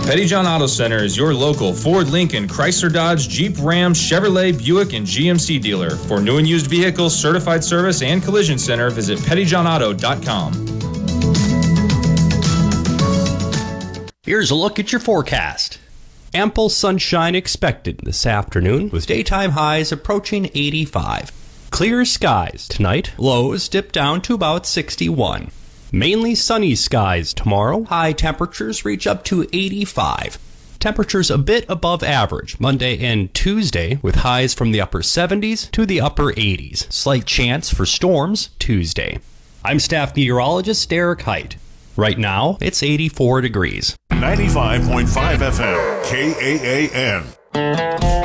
Pettyjohn Auto Center is your local Ford, Lincoln, Chrysler, Dodge, Jeep, Ram, Chevrolet, Buick, and GMC dealer. For new and used vehicles, certified service, and collision center, visit pettyjohnauto.com. Here's a look at your forecast. Ample sunshine expected this afternoon, with daytime highs approaching 85. Clear skies tonight, lows dip down to about 61. Mainly sunny skies tomorrow, high temperatures reach up to 85. Temperatures a bit above average Monday and Tuesday, with highs from the upper 70s to the upper 80s. Slight chance for storms Tuesday. I'm staff meteorologist Derek Height. Right now, it's 84 degrees. 95.5 FM, KAAN.